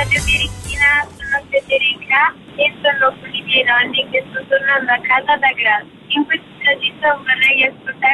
Radio Birichina, sono Federica e sono con i miei nonni che sto tornando a casa da Graz. In questo tragitto vorrei ascoltare